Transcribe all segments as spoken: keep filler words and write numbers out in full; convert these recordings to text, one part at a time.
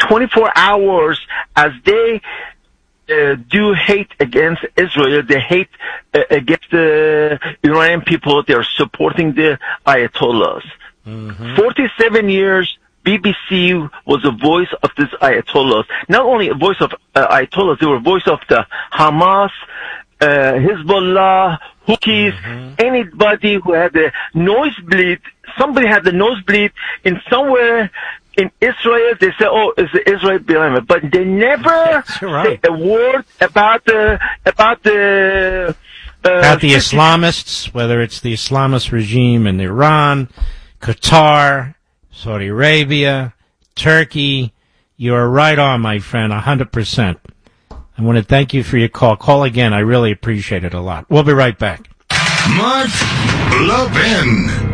twenty-four hours as they uh, do hate against Israel, they hate uh, against the Iranian people. They're supporting the Ayatollahs. Mm-hmm. forty-seven years, B B C was a voice of these Ayatollahs. Not only a voice of uh, Ayatollahs, they were a voice of the Hamas, uh, Hezbollah, Houthis, mm-hmm. anybody who had a nosebleed. Somebody had the nosebleed in somewhere in Israel. They say, "Oh, it's the Israel behind it," but they never right. say a word about the about the uh, about the Islamists, whether it's the Islamist regime in Iran, Qatar, Saudi Arabia, Turkey. You're right on, my friend, one hundred percent. I want to thank you for your call. Call again. I really appreciate it a lot. We'll be right back. Mark Levin.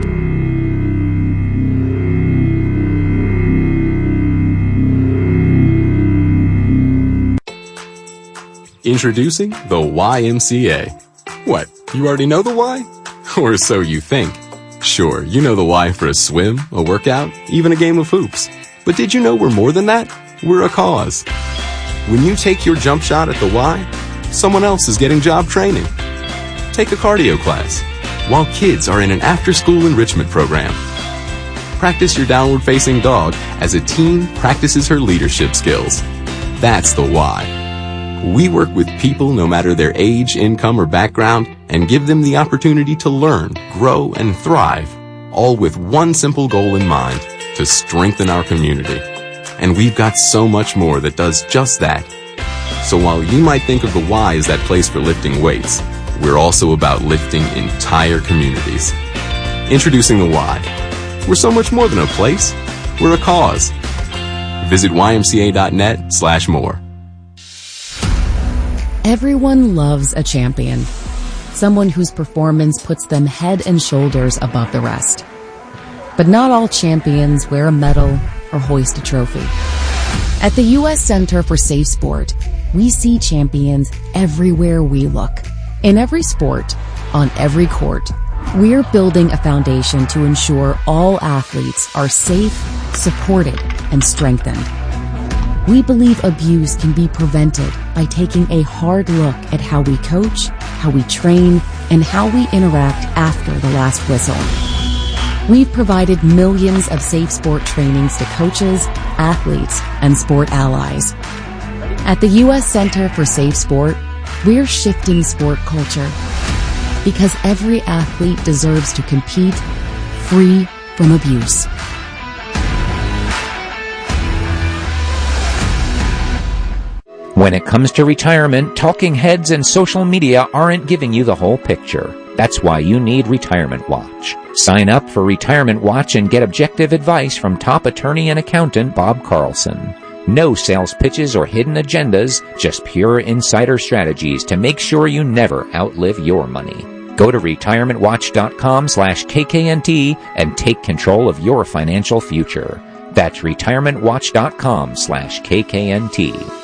Introducing the Y M C A. What, you already know the why? Or so you think. Sure, you know the why for a swim, a workout, even a game of hoops. But did you know we're more than that? We're a cause. When you take your jump shot at the Y, someone else is getting job training. Take a cardio class, while kids are in an after-school enrichment program. Practice your downward-facing dog as a teen practices her leadership skills. That's the why. We work with people no matter their age, income, or background and give them the opportunity to learn, grow, and thrive, all with one simple goal in mind, to strengthen our community. And we've got so much more that does just that. So while you might think of the Y as that place for lifting weights, we're also about lifting entire communities. Introducing the Y. We're so much more than a place. We're a cause. Visit Y M C A dot net slash more. Everyone loves a champion. Someone whose performance puts them head and shoulders above the rest. But not all champions wear a medal or hoist a trophy. At the U S Center for Safe Sport, we see champions everywhere we look. In every sport, on every court, we're building a foundation to ensure all athletes are safe, supported, and strengthened. We believe abuse can be prevented by taking a hard look at how we coach, how we train, and how we interact after the last whistle. We've provided millions of safe sport trainings to coaches, athletes, and sport allies. At the U S Center for Safe Sport, we're shifting sport culture because every athlete deserves to compete free from abuse. When it comes to retirement, talking heads and social media aren't giving you the whole picture. That's why you need Retirement Watch. Sign up for Retirement Watch and get objective advice from top attorney and accountant Bob Carlson. No sales pitches or hidden agendas, just pure insider strategies to make sure you never outlive your money. Go to retirement watch dot com slash K K N T and take control of your financial future. That's retirement watch dot com slash K K N T.